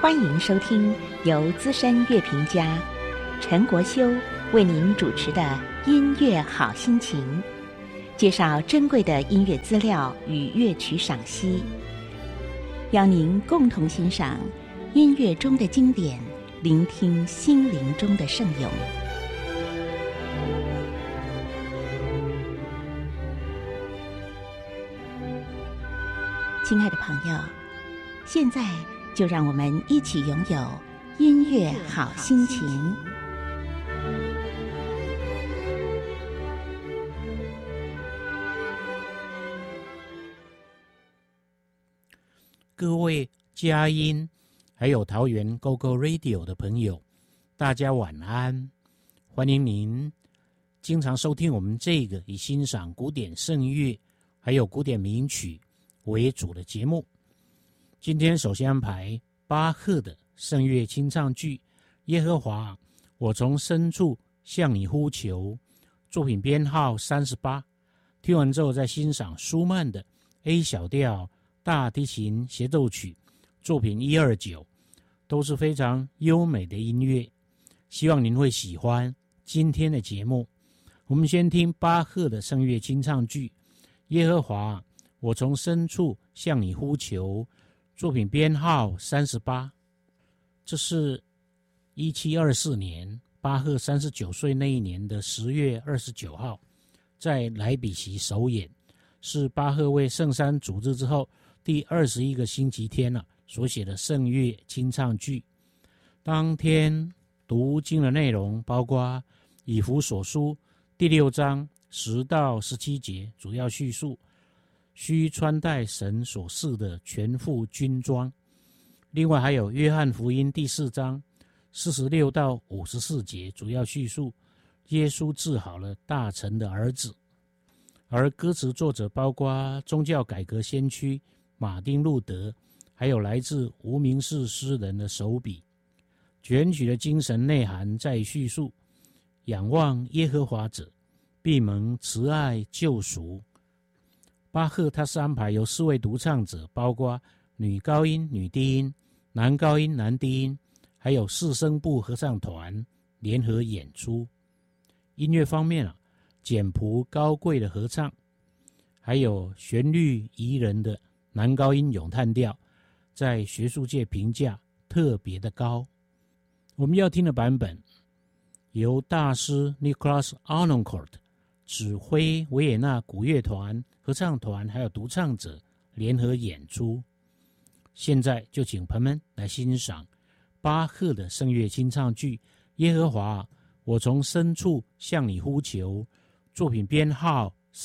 欢迎收听由资深乐评家陈国修为您主持的音乐好心情，介绍珍贵的音乐资料与乐曲赏析，邀您共同欣赏音乐中的经典，聆听心灵中的圣咏。亲爱的朋友，现在就让我们一起拥有音乐好心情。 各位佳音还有桃园 GoGo Radio 的朋友，大家晚安，欢迎您经常收听我们这个以欣赏古典圣乐还有古典名曲为主的节目。今天首先安排巴赫的圣乐清唱剧《耶和华，我从深处向你呼求》，作品编号38。听完之后再欣赏舒曼的 A 小调大提琴协奏曲，作品129，都是非常优美的音乐，希望您会喜欢今天的节目。我们先听巴赫的圣乐清唱剧《耶和华，我从深处向你呼求》，作品编号38。这是1724年巴赫39岁那一年的10月29号在莱比锡首演，是巴赫为圣山主日之后第21个星期天所写的圣乐清唱剧。当天读经的内容包括以弗所书第6章10到17节，主要叙述须穿戴神所赐的全副军装。另外还有约翰福音第4章46到54节，主要叙述耶稣治好了大臣的儿子。而歌词作者包括宗教改革先驱马丁路德，还有来自无名氏诗人的手笔。全曲的精神内涵在于叙述仰望耶和华者必蒙慈爱救赎。巴赫他是安排由4位独唱者，包括女高音、女低音、男高音、男低音，还有4声部合唱团联合演出。音乐方面简朴高贵的合唱，还有旋律宜人的男高音咏叹调，在学术界评价特别的高。我们要听的版本由大师 Nicholas Arnoncourt 指挥维也纳古乐团、合唱团还有独唱者联合演出。现在就请朋友们来欣赏巴赫的圣乐清唱剧《耶和华，我从深处向你呼求》，作品编号